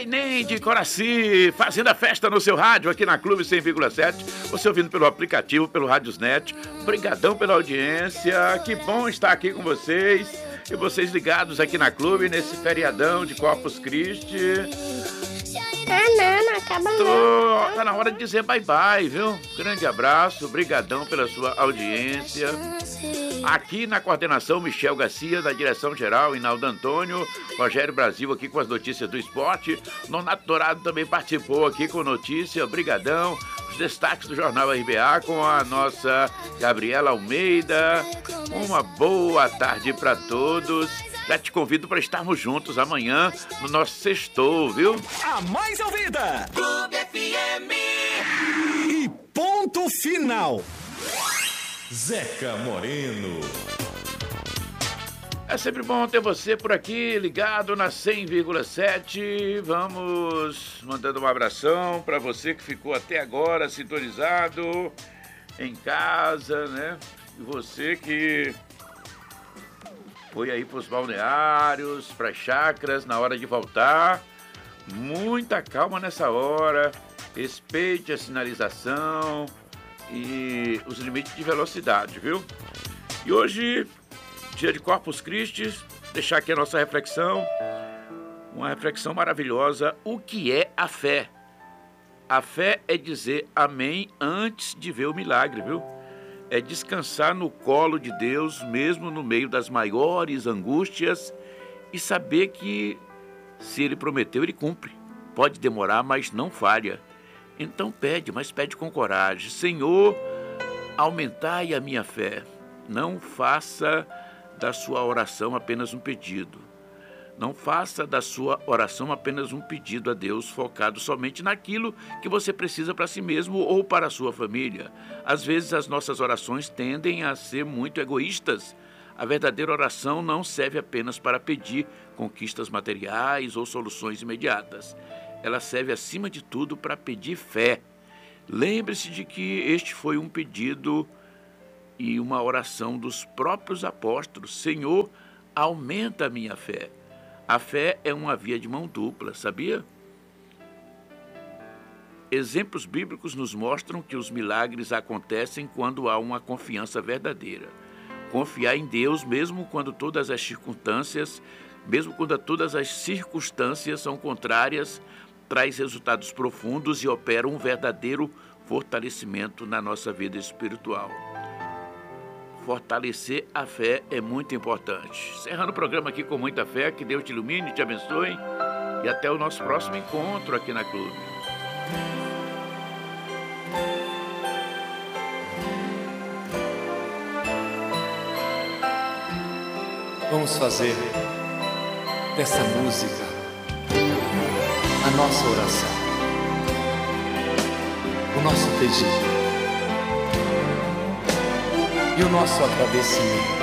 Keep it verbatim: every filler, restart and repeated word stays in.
Nenem de Coraci, fazendo a festa no seu rádio aqui na Clube cem vírgula sete. Você ouvindo pelo aplicativo, pelo Radiosnet. Obrigadão pela audiência. Que bom estar aqui com vocês. E vocês ligados aqui na Clube nesse feriadão de Corpus Christi. Ah, não, não acaba Tô... não. Tá na hora de dizer bye-bye, viu? Grande abraço, brigadão pela sua audiência. Aqui na coordenação, Michel Garcia, da direção geral, Inaldo Antônio, Rogério Brasil aqui com as notícias do esporte. Nonato Dourado também participou aqui com notícia, brigadão. Os destaques do Jornal R B A com a nossa Gabriela Almeida. Uma boa tarde para todos. Já te convido para estarmos juntos amanhã no nosso sextou, viu? A mais ouvida! Clube F M! E ponto final! Zeca Moreno. É sempre bom ter você por aqui, ligado na cem vírgula sete. Vamos mandando um abração para você que ficou até agora sintonizado em casa, né? E você que foi aí para os balneários, para as chácaras, na hora de voltar. Muita calma nessa hora, respeite a sinalização e os limites de velocidade, viu? E hoje, dia de Corpus Christi, deixar aqui a nossa reflexão, uma reflexão maravilhosa. O que é a fé? A fé é dizer amém antes de ver o milagre, viu? É descansar no colo de Deus, mesmo no meio das maiores angústias, e saber que se Ele prometeu, Ele cumpre. Pode demorar, mas não falha. Então pede, mas pede com coragem. Senhor, aumentai a minha fé. Não faça da sua oração apenas um pedido. Não faça da sua oração apenas um pedido a Deus focado somente naquilo que você precisa para si mesmo ou para a sua família. Às vezes as nossas orações tendem a ser muito egoístas. A verdadeira oração não serve apenas para pedir conquistas materiais ou soluções imediatas. Ela serve, acima de tudo, para pedir fé. Lembre-se de que este foi um pedido e uma oração dos próprios apóstolos. Senhor, aumenta a minha fé. A fé é uma via de mão dupla, sabia? Exemplos bíblicos nos mostram que os milagres acontecem quando há uma confiança verdadeira. Confiar em Deus, mesmo quando todas as circunstâncias, mesmo quando todas as circunstâncias são contrárias, traz resultados profundos e opera um verdadeiro fortalecimento na nossa vida espiritual. Fortalecer a fé é muito importante. Encerrando o programa aqui com muita fé, que Deus te ilumine, te abençoe e até o nosso próximo encontro aqui na Clube. Vamos fazer dessa música a nossa oração, o nosso pedido e o nosso agradecimento.